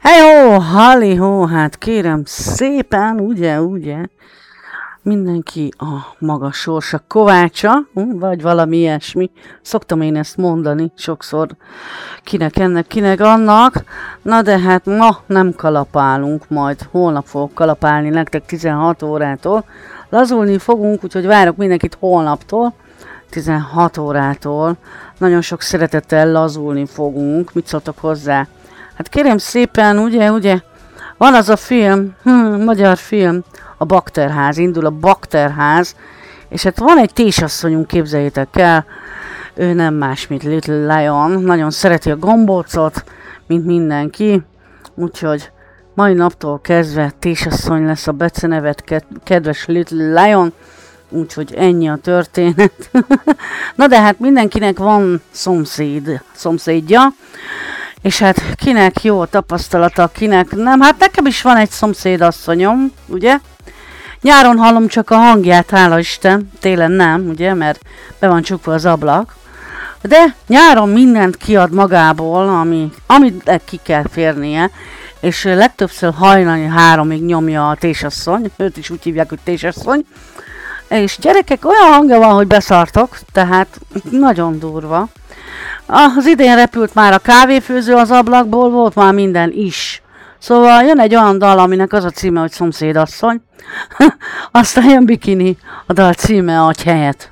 Hejó, halihó, hát kérem szépen, ugye, mindenki a maga sorsa kovácsa, vagy valami ilyesmi. Szoktam én ezt mondani sokszor, kinek ennek, kinek annak. Na de hát ma nem kalapálunk, majd holnap fogok kalapálni nektek 16 órától. Lazulni fogunk, úgyhogy várok mindenkit holnaptól, 16 órától. Nagyon sok szeretettel lazulni fogunk, mit szóltok hozzá? Hát kérem szépen, ugye, van az a film, magyar film, a Bakterház, indul a Bakterház, és hát van egy tésasszonyunk, képzeljétek el, ő nem más, mint Little Lion, nagyon szereti a gombócot, mint mindenki, úgyhogy mai naptól kezdve tésasszony lesz a becenevet, kedves Little Lion, úgyhogy ennyi a történet. Na de hát mindenkinek van szomszédja, és hát kinek jó tapasztalata, kinek nem. Hát nekem is van egy szomszédasszonyom, ugye? Nyáron hallom csak a hangját, hála Isten, télen nem, ugye, mert be van csukva az ablak. De nyáron mindent kiad magából, amit ki kell férnie, és legtöbbször hajnali 3-ig nyomja a tésasszony, őt is úgy hívják, hogy tésasszony. És gyerekek, olyan hangja van, hogy beszartok, tehát nagyon durva. Az idén repült már a kávéfőző az ablakból, volt már minden is. Szóval jön egy olyan dal, aminek az a címe, hogy Szomszédasszony. Aztán jön Bikini, a dal címe Adj helyet.